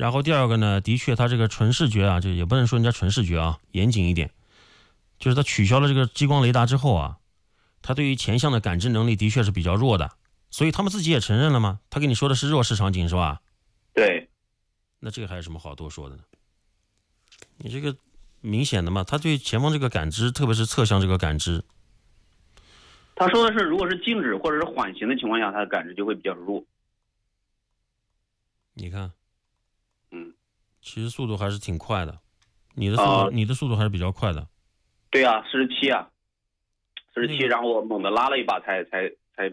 然后第二个呢，的确它这个纯视觉啊，这也不能说人家纯视觉啊，严谨一点，就是它取消了这个激光雷达之后啊，它对于前向的感知能力的确是比较弱的，所以他们自己也承认了吗？他跟你说的是弱势场景是吧？ 对。 那这个还有什么好多说的呢？你这个明显的嘛，他对前方这个感知，特别是侧向这个感知， 他说的是，如果是静止或者是缓行的情况下，他的感知就会比较弱。 你看，其实嗯， 速度还是挺快的，你的速度还是比较快的。 对啊，47啊，47，然后我猛地拉了一把才